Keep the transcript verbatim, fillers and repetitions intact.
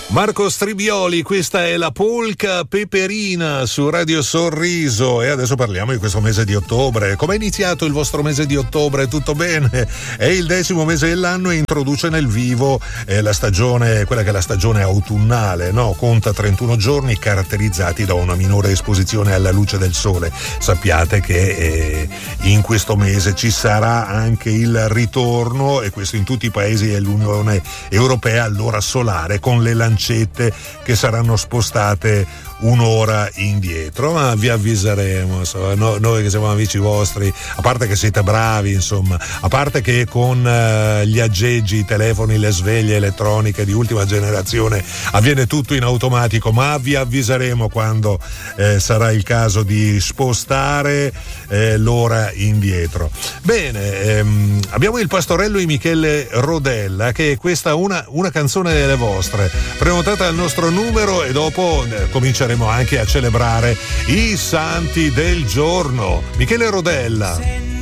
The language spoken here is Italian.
Marco Stribioli, questa è la polka peperina su Radio Sorriso e adesso parliamo di questo mese di ottobre. Come è iniziato il vostro mese di ottobre? Tutto bene? È il decimo mese dell'anno e introduce nel vivo eh, la stagione, quella che è la stagione autunnale, no? Conta trentuno giorni caratterizzati da una minore esposizione alla luce del sole. Sappiate che eh, in questo mese ci sarà anche il ritorno, e questo in tutti i paesi dell'Unione Europea, all'ora solare con le lancette che saranno spostate un'ora indietro, ma vi avviseremo, insomma, no, noi che siamo amici vostri, a parte che siete bravi, insomma, a parte che con uh, gli aggeggi, i telefoni, le sveglie elettroniche di ultima generazione avviene tutto in automatico, ma vi avviseremo quando eh, sarà il caso di spostare eh, l'ora indietro. Bene, ehm, abbiamo il pastorello di Michele Rodella, che è questa una, una canzone delle vostre, prenotata al nostro numero, e dopo eh, cominceremo anche a celebrare i santi del giorno. Michele Rodella.